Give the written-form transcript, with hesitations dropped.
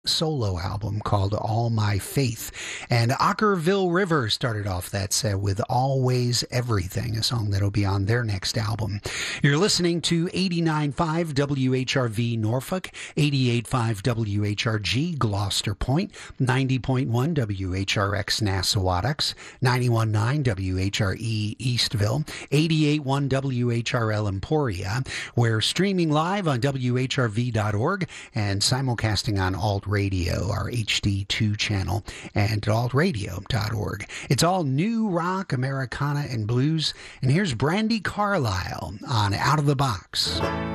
solo album called All My Faith. And Ockerville River started off that set with Always Everything, a song that'll be on their next album. You're listening to 89.5 WHRV Norfolk, 88.5 WHRG Gloucester Point, 90.1 WHRX Nassawadox, 91.9 WHRE Eastville, 88.1 WHRL Emporia. We're streaming live on WHRV.org and simulcasting on Alt Radio, our HD2 channel, and altradio.org. It's all new rock, Americana, and blues. And here's Brandi Carlile on Out of the Box.